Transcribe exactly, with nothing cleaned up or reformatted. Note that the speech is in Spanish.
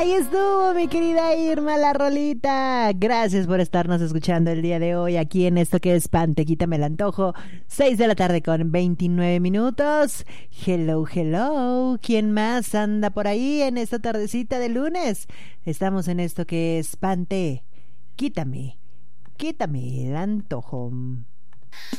Ahí estuvo mi querida Irma la rolita. Gracias por estarnos escuchando el día de hoy aquí en esto que es Pante, quítame el antojo. Seis de la tarde con veintinueve minutos. Hello, hello. ¿Quién más anda por ahí en esta tardecita de lunes? Estamos en esto que es Pante, quítame, quítame el antojo.